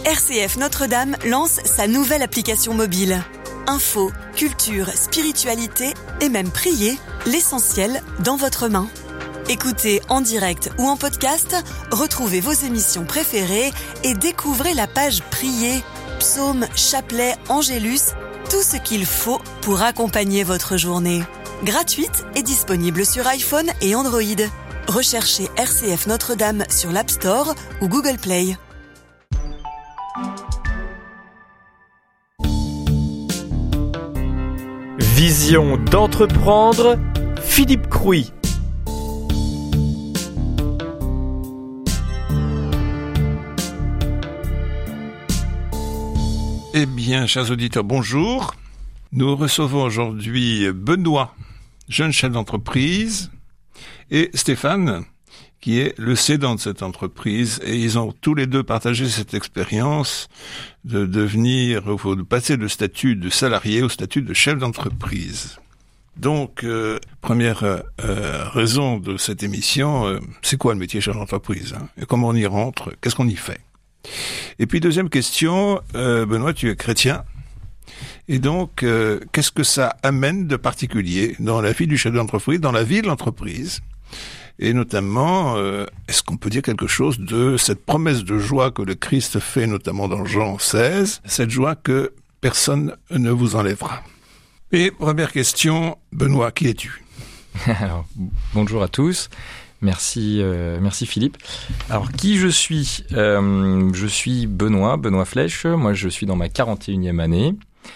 RCF Notre-Dame lance sa nouvelle application mobile. Info, culture, spiritualité et même prier, l'essentiel dans votre main. Écoutez en direct ou en podcast, retrouvez vos émissions préférées et découvrez la page Prier, psaumes, chapelets, angélus, tout ce qu'il faut pour accompagner votre journée. Gratuite et disponible sur iPhone et Android. Recherchez RCF Notre-Dame sur l'App Store ou Google Play. Vision d'entreprendre, Philippe Crouy. Eh bien, chers auditeurs, bonjour. Nous recevons aujourd'hui Benoît, jeune chef d'entreprise, et Stéphane, qui est le cédant de cette entreprise. Et ils ont tous les deux partagé cette expérience de de passer du statut de salarié au statut de chef d'entreprise. Donc, première raison de cette émission, c'est quoi le métier chef d'entreprise, et comment on y rentre, qu'est-ce qu'on y fait? Et puis deuxième question, Benoît, tu es chrétien, et donc qu'est-ce que ça amène de particulier dans la vie du chef d'entreprise, dans la vie de l'entreprise? Et notamment, est-ce qu'on peut dire quelque chose de cette promesse de joie que le Christ fait, notamment dans Jean 16, cette joie que personne ne vous enlèvera? Et première question, Benoît, qui es-tu? Alors, bonjour à tous. Merci Philippe. Alors, qui je suis? Je suis Benoît Flèche. Moi, je suis dans ma 41e année.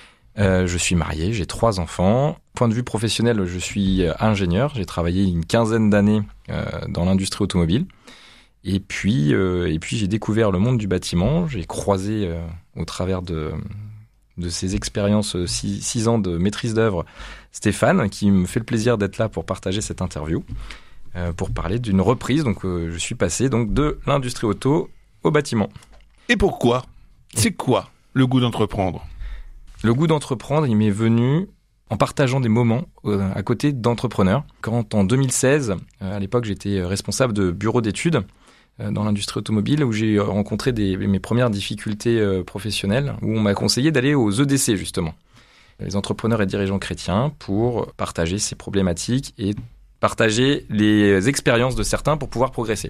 Je suis marié, j'ai 3 enfants. Point de vue professionnel, je suis ingénieur. J'ai travaillé une 15aine d'années dans l'industrie automobile. Et puis j'ai découvert le monde du bâtiment. J'ai croisé au travers de ces expériences 6 ans de maîtrise d'œuvre Stéphane, qui me fait le plaisir d'être là pour partager cette interview. Pour parler d'une reprise. Donc, je suis passé donc de l'industrie auto au bâtiment. Et pourquoi? C'est quoi le goût d'entreprendre? Le goût d'entreprendre, il m'est venu en partageant des moments à côté d'entrepreneurs. Quand en 2016, à l'époque, j'étais responsable de bureau d'études dans l'industrie automobile, où j'ai rencontré mes premières difficultés professionnelles, où on m'a conseillé d'aller aux EDC, justement. Les entrepreneurs et dirigeants chrétiens, pour partager ces problématiques et partager les expériences de certains pour pouvoir progresser.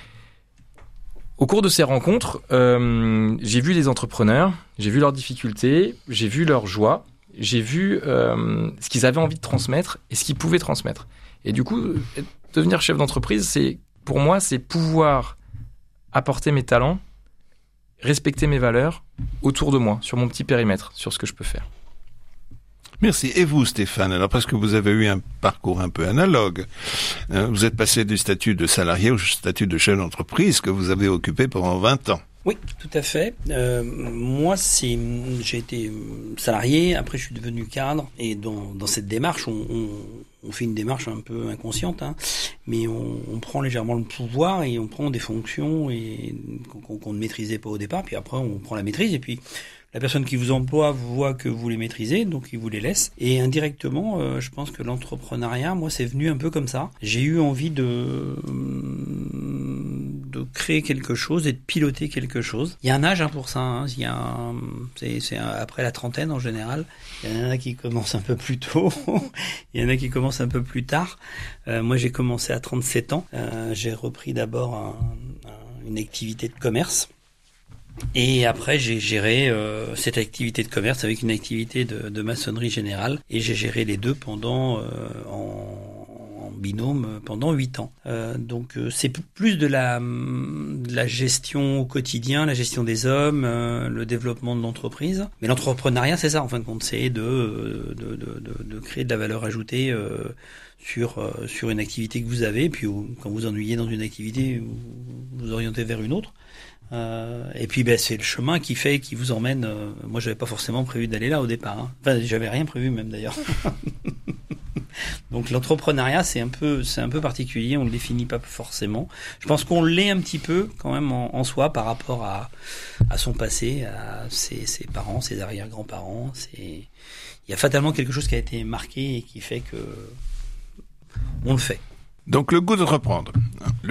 Au cours de ces rencontres, j'ai vu les entrepreneurs, j'ai vu leurs difficultés, j'ai vu leurs joies, j'ai vu ce qu'ils avaient envie de transmettre et ce qu'ils pouvaient transmettre. Et du coup, devenir chef d'entreprise, pour moi, c'est pouvoir apporter mes talents, respecter mes valeurs autour de moi, sur mon petit périmètre, sur ce que je peux faire. Merci. Et vous, Stéphane, alors parce que vous avez eu un parcours un peu analogue, vous êtes passé du statut de salarié au statut de chef d'entreprise que vous avez occupé pendant 20 ans. Oui, tout à fait. Moi, j'ai été salarié, après je suis devenu cadre, et dans cette démarche, on fait une démarche un peu inconsciente, mais on prend légèrement le pouvoir et on prend des fonctions et qu'on ne maîtrisait pas au départ, puis après on prend la maîtrise, et puis la personne qui vous emploie voit que vous les maîtrisez, donc il vous les laisse. Et indirectement, je pense que l'entrepreneuriat, moi, c'est venu un peu comme ça. J'ai eu envie de créer quelque chose et de piloter quelque chose. Il y a un âge pour ça. C'est après la trentaine en général. Il y en a qui commencent un peu plus tôt. Il y en a qui commencent un peu plus tard. Moi, j'ai commencé à 37 ans. J'ai repris d'abord une activité de commerce. Et après, j'ai géré cette activité de commerce avec une activité de maçonnerie générale. Et j'ai géré les deux en binôme pendant 8 ans. Donc c'est plus de la gestion au quotidien, la gestion des hommes, le développement de l'entreprise. Mais l'entrepreneuriat, c'est ça en fin de compte, c'est de créer de la valeur ajoutée sur une activité que vous avez. Puis quand vous ennuyez dans une activité, vous vous orientez vers une autre. Et puis c'est le chemin qui vous emmène. Moi, j'avais pas forcément prévu d'aller là au départ. Enfin, j'avais rien prévu même d'ailleurs. Donc l'entrepreneuriat, c'est un peu particulier. On le définit pas forcément. Je pense qu'on l'est un petit peu quand même en soi par rapport à son passé, à ses parents, ses arrière-grands-parents. Il y a fatalement quelque chose qui a été marqué et qui fait que on le fait. Donc le goût de reprendre.